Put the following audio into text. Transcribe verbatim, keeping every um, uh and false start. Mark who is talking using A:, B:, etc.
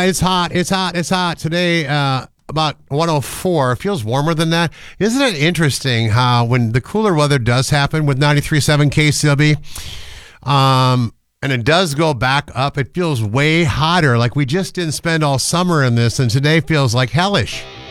A: Uh, it's hot. It's hot. It's hot. Today, uh, about one oh four. It feels warmer than that. Isn't it interesting how when the cooler weather does happen with ninety-three point seven K C L B, um, and it does go back up, it feels way hotter. Like we just didn't spend all summer in this, and today feels like hellish.